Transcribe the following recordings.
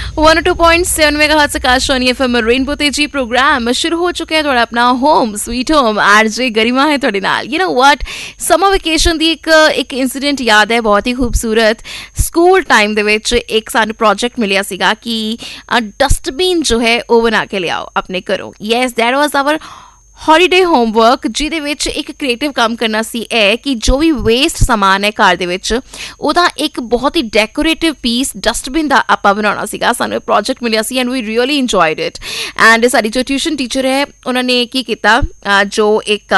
102.7 megahertz Akashvani FM rainbow ते जी programme शुरू हो चुके हैं। थोड़ा अपना होम स्वीट होम आरजे गरिमा है थोड़े नाल। You know what, summer vacation ਦੀ ਇੱਕ ਇਨਸੀਡੈਂਟ ਯਾਦ ਹੈ ਬਹੁਤ ਹੀ ਖੂਬਸੂਰਤ। ਸਕੂਲ ਟਾਈਮ ਦੇ ਵਿੱਚ ਇੱਕ ਸਾਨੂੰ ਪ੍ਰੋਜੈਕਟ ਮਿਲਿਆ ਸੀਗਾ ਕਿ ਡਸਟਬਿਨ ਜੋ ਹੈ ਉਹ ਬਣਾ ਕੇ ਲਿਆਓ ਆਪਣੇ ਘਰੋਂ। Yes, that was hour holiday homework, ਜਿਹਦੇ ਵਿੱਚ ਇੱਕ ਕ੍ਰੀਏਟਿਵ ਕੰਮ ਕਰਨਾ ਸੀ ਇਹ ਕਿ ਜੋ ਵੀ ਵੇਸਟ ਸਮਾਨ ਹੈ ਘਰ ਦੇ ਵਿੱਚ ਉਹਦਾ ਇੱਕ ਬਹੁਤ ਹੀ ਡੈਕੋਰੇਟਿਵ ਪੀਸ ਡਸਟਬਿਨ ਦਾ ਆਪਾਂ ਬਣਾਉਣਾ ਸੀਗਾ। ਸਾਨੂੰ ਇਹ ਪ੍ਰੋਜੈਕਟ ਮਿਲਿਆ ਸੀ and we really enjoyed it. And ਸਾਡੀ ਜੋ ਟਿਊਸ਼ਨ ਟੀਚਰ ਹੈ ਉਹਨਾਂ ਨੇ ਕੀ ਕੀਤਾ, ਜੋ ਇੱਕ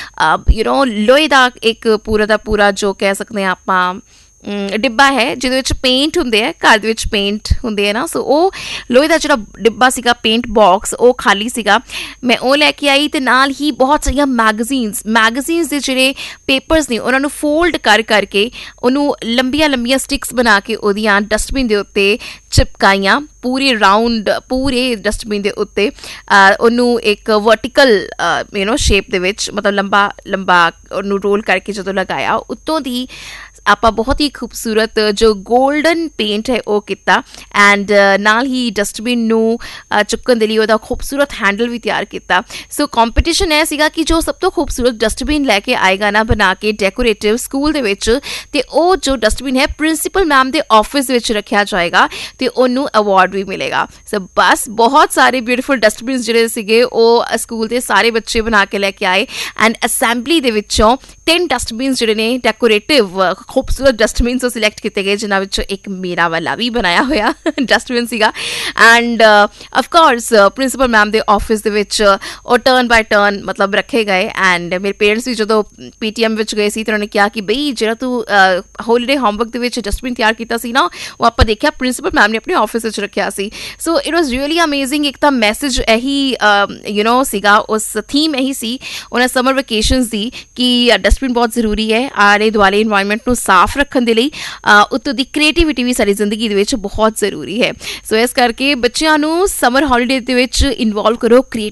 ਲੋਹੇ ਦਾ ਇੱਕ ਪੂਰਾ ਦਾ ਪੂਰਾ ਜੋ ਕਹਿ ਸਕਦੇ ਹਾਂ ਆਪਾਂ ਡਿੱਬਾ ਹੈ ਜਿਹਦੇ ਵਿੱਚ ਪੇਂਟ ਹੁੰਦੇ ਆ, ਘਰ ਦੇ ਵਿੱਚ ਪੇਂਟ ਹੁੰਦੇ ਆ ਨਾ, ਸੋ ਉਹ ਲੋਹੇ ਦਾ ਜਿਹੜਾ ਡਿੱਬਾ ਸੀਗਾ, ਪੇਂਟ ਬਾਕਸ, ਉਹ ਖਾਲੀ ਸੀਗਾ। ਮੈਂ ਉਹ ਲੈ ਕੇ ਆਈ ਅਤੇ ਨਾਲ ਹੀ ਬਹੁਤ ਸਾਰੀਆਂ ਮੈਗਜ਼ੀਨਸ ਦੇ ਜਿਹੜੇ ਪੇਪਰਸ ਨੇ ਉਹਨਾਂ ਨੂੰ ਫੋਲਡ ਕਰਕੇ ਉਹਨੂੰ ਲੰਬੀਆਂ ਲੰਬੀਆਂ ਸਟਿਕਸ ਬਣਾ ਕੇ ਉਹਦੀਆਂ ਡਸਟਬਿਨ ਦੇ ਉੱਤੇ ਚਿਪਕਾਈਆਂ, ਪੂਰੇ ਰਾਊਂਡ ਪੂਰੇ ਡਸਟਬਿਨ ਦੇ ਉੱਤੇ ਉਹਨੂੰ ਇੱਕ ਵਰਟੀਕਲ ਸ਼ੇਪ ਦੇ ਵਿੱਚ, ਮਤਲਬ ਲੰਬਾ ਉਹਨੂੰ ਰੋਲ ਕਰਕੇ ਜਦੋਂ ਲਗਾਇਆ, ਉੱਤੋਂ ਦੀ ਆਪਾਂ ਬਹੁਤ ਹੀ ਖੂਬਸੂਰਤ ਜੋ ਗੋਲਡਨ ਪੇਂਟ ਹੈ ਉਹ ਕੀਤਾ। ਐਂਡ ਨਾਲ ਹੀ ਡਸਟਬਿਨ ਨੂੰ ਚੁੱਕਣ ਦੇ ਲਈ ਉਹਦਾ ਖੂਬਸੂਰਤ ਹੈਂਡਲ ਵੀ ਤਿਆਰ ਕੀਤਾ। ਸੋ ਕੰਪੀਟੀਸ਼ਨ ਇਹ ਸੀਗਾ ਕਿ ਜੋ ਸਭ ਤੋਂ ਖੂਬਸੂਰਤ ਡਸਟਬਿਨ ਲੈ ਕੇ ਆਏਗਾ ਨਾ ਬਣਾ ਕੇ ਡੈਕੋਰੇਟਿਵ ਸਕੂਲ ਦੇ ਵਿੱਚ, ਅਤੇ ਉਹ ਜੋ ਡਸਟਬਿਨ ਹੈ ਪ੍ਰਿੰਸੀਪਲ ਮੈਮ ਦੇ ਆਫਿਸ ਵਿੱਚ ਰੱਖਿਆ ਜਾਏਗਾ ਅਤੇ ਉਹਨੂੰ ਅਵਾਰਡ ਵੀ ਮਿਲੇਗਾ। ਸੋ ਬਸ ਬਹੁਤ ਸਾਰੇ ਬਿਊਟੀਫੁਲ ਡਸਟਬਿਨਸ ਜਿਹੜੇ ਸੀਗੇ ਉਹ ਸਕੂਲ ਦੇ ਸਾਰੇ ਬੱਚੇ ਬਣਾ ਕੇ ਲੈ ਕੇ ਆਏ। ਐਂਡ ਅਸੈਂਬਲੀ ਦੇ ਵਿੱਚੋਂ 10 ਡਸਟਬਿਨਸ ਜਿਹੜੇ ਨੇ ਡੈਕੋਰੇਟਿਵ ਖੂਬਸੂਰਤ ਡਸਟਬਿਨਸ ਸਿਲੈਕਟ ਕੀਤੇ ਗਏ, ਜਿਨ੍ਹਾਂ ਵਿੱਚੋਂ ਇੱਕ ਮੇਰਾ ਵਾਲਾ ਵੀ ਬਣਾਇਆ ਹੋਇਆ ਡਸਟਬਿਨ ਸੀਗਾ। ਐਂਡ ਅਫਕੋਰਸ ਪ੍ਰਿੰਸੀਪਲ ਮੈਮ ਦੇ ਆਫਿਸ ਦੇ ਵਿੱਚ ਉਹ ਟਰਨ ਬਾਏ ਟਰਨ ਮਤਲਬ ਰੱਖੇ ਗਏ। ਐਂਡ ਮੇਰੇ ਪੇਰੈਂਟਸ ਵੀ ਜਦੋਂ PTM ਵਿੱਚ ਗਏ ਸੀ ਤਾਂ ਉਹਨਾਂ ਨੇ ਕਿਹਾ ਕਿ ਬਈ ਜਿਹੜਾ ਤੂੰ ਹੋਲੀਡੇ ਹੋਮਵਰਕ ਦੇ ਵਿੱਚ ਡਸਟਬਿਨ ਤਿਆਰ ਕੀਤਾ ਸੀ ਨਾ, ਉਹ ਆਪਾਂ ਦੇਖਿਆ ਪ੍ਰਿੰਸੀਪਲ ਮੈਮ ਨੇ ਆਪਣੇ ਆਫਿਸ ਵਿੱਚ ਰੱਖਿਆ ਸੀ। So it was really amazing. ਇੱਕ ਤਾਂ ਮੈਸੇਜ ਇਹੀ ਸੀਗਾ, ਉਸ ਥੀਮ ਇਹੀ ਸੀ ਉਹਨਾਂ ਸਮਰ ਵੈਕੇਸ਼ਨਸ ਦੀ ਕਿ ਡਸਟਬਿਨ ਬਹੁਤ ਜ਼ਰੂਰੀ ਹੈ ਆਲੇ ਦੁਆਲੇ ਇਨਵਾਇਰਮੈਂਟ ਨੂੰ ਸਾਫ਼ ਰੱਖਣ ਦੇ ਲਈ। ਉੱਤੋਂ ਦੀ ਕ੍ਰੀਏਟੀਵਿਟੀ ਵੀ ਸਾਡੀ ਜ਼ਿੰਦਗੀ ਦੇ ਵਿੱਚ ਬਹੁਤ ਜ਼ਰੂਰੀ ਹੈ। ਸੋ ਇਸ ਕਰਕੇ ਬੱਚਿਆਂ ਨੂੰ ਸਮਰ ਹੌਲੀਡੇ ਦੇ ਵਿੱਚ ਇਨਵੋਲਵ ਕਰੋ, ਕ੍ਰੀਏਟ